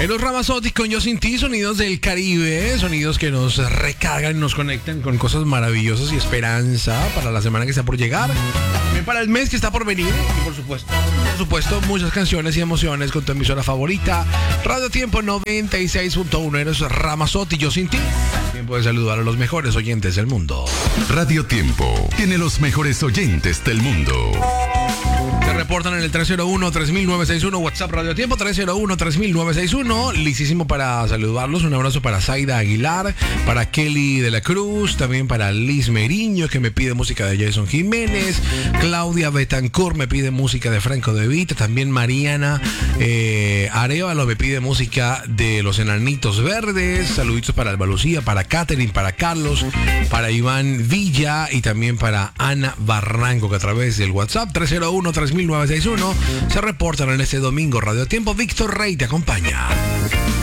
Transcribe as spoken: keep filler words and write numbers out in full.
En los Ramazotti con Yo Sin Ti, sonidos del Caribe, sonidos que nos recargan y nos conectan con cosas maravillosas y esperanza para la semana que está por llegar, también para el mes que está por venir y por supuesto, por supuesto muchas canciones y emociones con tu emisora favorita, Radio Tiempo noventa y seis punto uno. Eres Ramazotti, Yo Sin Ti. Tiempo de saludar a los mejores oyentes del mundo. Radio Tiempo tiene los mejores oyentes del mundo. Se reportan en el tres cero uno, tres mil novecientos sesenta y uno, WhatsApp Radio Tiempo tres cero uno, tres mil novecientos sesenta y uno. Listísimo para saludarlos. Un abrazo para Zaida Aguilar, para Kelly de la Cruz, también para Liz Meriño, que me pide música de Jason Jiménez. Claudia Betancourt me pide música de Franco De Vita. También Mariana eh, Arevalo me pide música de Los Enanitos Verdes. Saluditos para Alba Lucía, para Catherine, para Carlos, para Iván Villa y también para Ana Barranco, que a través del WhatsApp tres cero uno, tres mil novecientos sesenta y uno se reportan en este domingo. Radio Tiempo. Víctor Rey te acompaña.